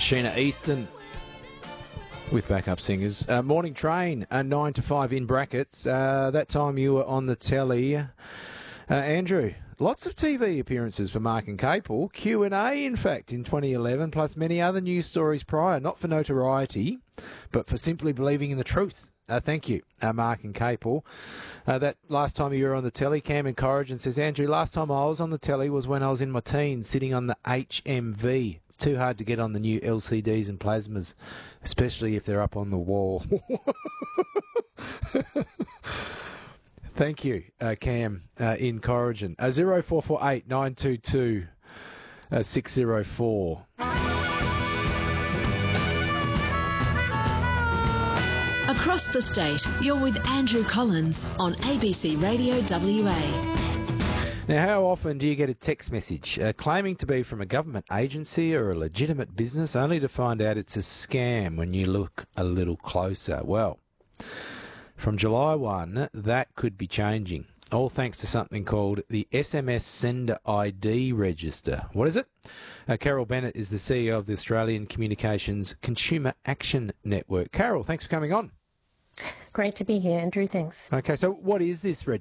Sheena Easton with backup singers. Morning Train, 9 to 5 in brackets. That time you were on the telly. Andrew, lots of TV appearances for Mark and Capel. Q&A, in fact, in 2011, plus many other news stories prior, not for notoriety, but for simply believing in the truth. Thank you, Mark and Capel. That last time you were on the telly, Cam in Corrigan says, Andrew, last time I was on the telly was when I was in my teens, sitting on the HMV. It's too hard to get on the new LCDs and plasmas, especially if they're up on the wall. Thank you, Cam in Corrigan. 0448 922 604. Across the state, you're with Andrew Collins on ABC Radio WA. Now, how often do you get a text message claiming to be from a government agency or a legitimate business, only to find out it's a scam when you look a little closer? Well, from July 1, that could be changing, all thanks to something called the SMS Sender ID Register. What is it? Carol Bennett is the CEO of the Australian Communications Consumer Action Network. Carol, thanks for coming on. Great to be here, Andrew. Thanks. Okay, so what is this register?